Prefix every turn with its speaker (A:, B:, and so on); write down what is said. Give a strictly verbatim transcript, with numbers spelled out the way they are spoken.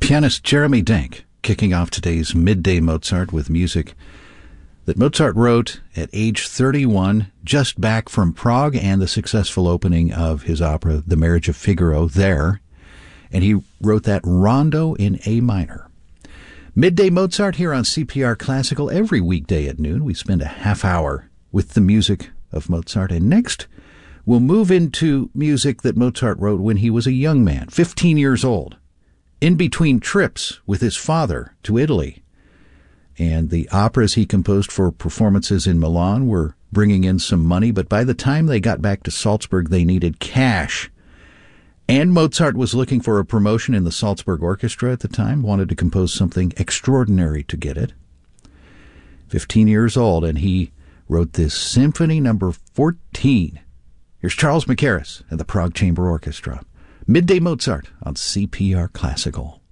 A: Pianist Jeremy Denk kicking off today's Midday Mozart with music that Mozart wrote at age thirty-one, just back from Prague and the successful opening of his opera, The Marriage of Figaro, there. And he wrote that rondo in A minor. Midday Mozart here on C P R Classical. Every weekday at noon, we spend a half hour with the music of Mozart. And next, we'll move into music that Mozart wrote when he was a young man, fifteen years old, in between trips with his father to Italy. And the operas he composed for performances in Milan were bringing in some money, but by the time they got back to Salzburg, they needed cash. And Mozart was looking for a promotion in the Salzburg Orchestra at the time, wanted to compose something extraordinary to get it. fifteen years old, and he wrote this Symphony Number fourteen. Here's Charles Mackerras and the Prague Chamber Orchestra. Midday Mozart on C P R Classical.